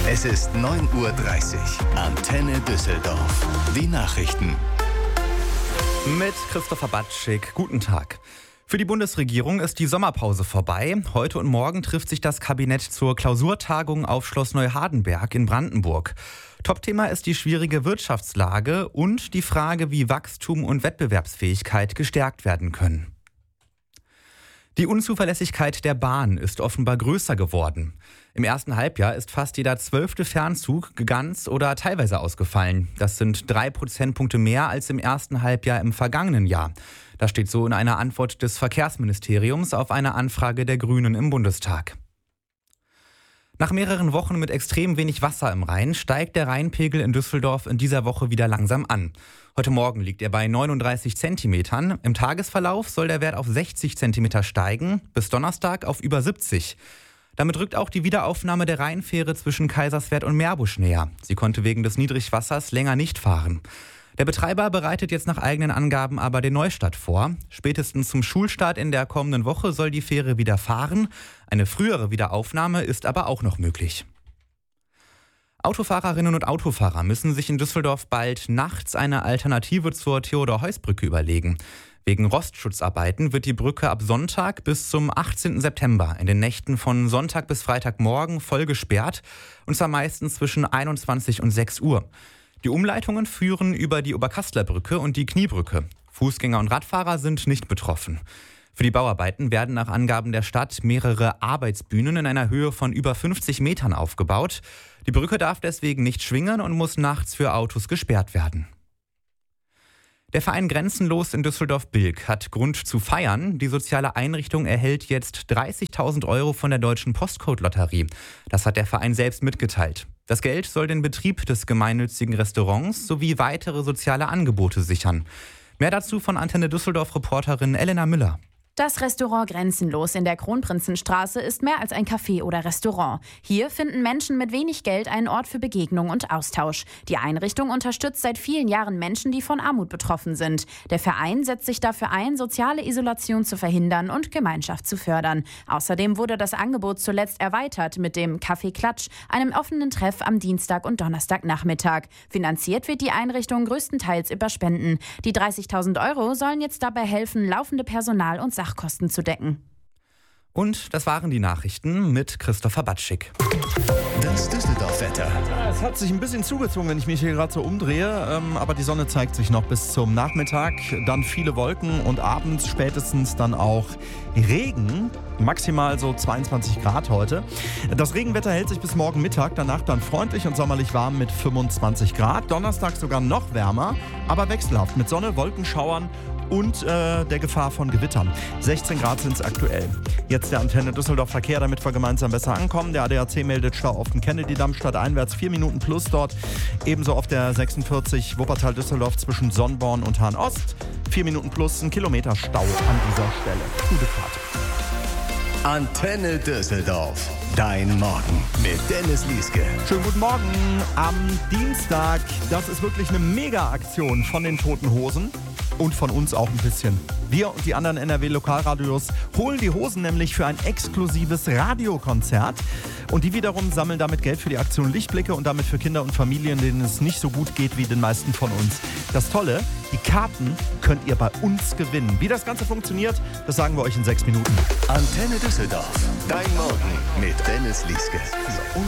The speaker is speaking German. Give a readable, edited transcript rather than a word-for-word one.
Es ist 9:30 Uhr. Antenne Düsseldorf. Die Nachrichten. Mit Christopher Batschik. Guten Tag. Für die Bundesregierung ist die Sommerpause vorbei. Heute und morgen trifft sich das Kabinett zur Klausurtagung auf Schloss Neuhardenberg in Brandenburg. Topthema ist die schwierige Wirtschaftslage und die Frage, wie Wachstum und Wettbewerbsfähigkeit gestärkt werden können. Die Unzuverlässigkeit der Bahn ist offenbar größer geworden. Im ersten Halbjahr ist fast jeder 12. Fernzug ganz oder teilweise ausgefallen. Das sind 3 Prozentpunkte mehr als im ersten Halbjahr im vergangenen Jahr. Das steht so in einer Antwort des Verkehrsministeriums auf eine Anfrage der Grünen im Bundestag. Nach mehreren Wochen mit extrem wenig Wasser im Rhein steigt der Rheinpegel in Düsseldorf in dieser Woche wieder langsam an. Heute Morgen liegt er bei 39 Zentimetern. Im Tagesverlauf soll der Wert auf 60 Zentimeter steigen, bis Donnerstag auf über 70. Damit rückt auch die Wiederaufnahme der Rheinfähre zwischen Kaiserswerth und Meerbusch näher. Sie konnte wegen des Niedrigwassers länger nicht fahren. Der Betreiber bereitet jetzt nach eigenen Angaben aber den Neustart vor. Spätestens zum Schulstart in der kommenden Woche soll die Fähre wieder fahren. Eine frühere Wiederaufnahme ist aber auch noch möglich. Autofahrerinnen und Autofahrer müssen sich in Düsseldorf bald nachts eine Alternative zur Theodor-Heuss-Brücke überlegen. Wegen Rostschutzarbeiten wird die Brücke ab Sonntag bis zum 18. September in den Nächten von Sonntag bis Freitagmorgen voll gesperrt, und zwar meistens zwischen 21 und 6 Uhr. Die Umleitungen führen über die Oberkassler Brücke und die Kniebrücke. Fußgänger und Radfahrer sind nicht betroffen. Für die Bauarbeiten werden nach Angaben der Stadt mehrere Arbeitsbühnen in einer Höhe von über 50 Metern aufgebaut. Die Brücke darf deswegen nicht schwingen und muss nachts für Autos gesperrt werden. Der Verein Grenzenlos in Düsseldorf-Bilk hat Grund zu feiern. Die soziale Einrichtung erhält jetzt 30.000 € von der Deutschen Postcode-Lotterie. Das hat der Verein selbst mitgeteilt. Das Geld soll den Betrieb des gemeinnützigen Restaurants sowie weitere soziale Angebote sichern. Mehr dazu von Antenne Düsseldorf-Reporterin Elena Müller. Das Restaurant Grenzenlos in der Kronprinzenstraße ist mehr als ein Café oder Restaurant. Hier finden Menschen mit wenig Geld einen Ort für Begegnung und Austausch. Die Einrichtung unterstützt seit vielen Jahren Menschen, die von Armut betroffen sind. Der Verein setzt sich dafür ein, soziale Isolation zu verhindern und Gemeinschaft zu fördern. Außerdem wurde das Angebot zuletzt erweitert mit dem Café Klatsch, einem offenen Treff am Dienstag und Donnerstagnachmittag. Finanziert wird die Einrichtung größtenteils über Spenden. Die 30.000 € sollen jetzt dabei helfen, laufende Personal- und Sachkosten zu decken. Und das waren die Nachrichten mit Christopher Batschik. Das Düsseldorf-Wetter. Es hat sich ein bisschen zugezogen, wenn ich mich hier gerade so umdrehe, aber die Sonne zeigt sich noch bis zum Nachmittag. Dann viele Wolken und abends spätestens dann auch Regen. Maximal so 22 Grad heute. Das Regenwetter hält sich bis morgen Mittag, danach dann freundlich und sommerlich warm mit 25 Grad. Donnerstag sogar noch wärmer, aber wechselhaft mit Sonne, Wolkenschauern und der Gefahr von Gewittern. 16 Grad sind es aktuell. Jetzt der Antenne Düsseldorf Verkehr, damit wir gemeinsam besser ankommen. Der ADAC meldet Stau auf dem Kennedy-Damm stadteinwärts 4 Minuten plus dort. Ebenso auf der 46 Wuppertal-Düsseldorf zwischen Sonnborn und Hahn-Ost. 4 Minuten plus, 1 Kilometer Stau an dieser Stelle. Gute Fahrt. Antenne Düsseldorf. Dein Morgen mit Dennis Lieske. Schönen guten Morgen am Dienstag. Das ist wirklich eine Mega-Aktion von den Toten Hosen. Und von uns auch ein bisschen. Wir und die anderen NRW-Lokalradios holen die Hosen nämlich für ein exklusives Radiokonzert. Und die wiederum sammeln damit Geld für die Aktion Lichtblicke und damit für Kinder und Familien, denen es nicht so gut geht wie den meisten von uns. Das Tolle, die Karten könnt ihr bei uns gewinnen. Wie das Ganze funktioniert, das sagen wir euch in 6 Minuten. Antenne Düsseldorf. Dein Morgen mit Dennis Lieske.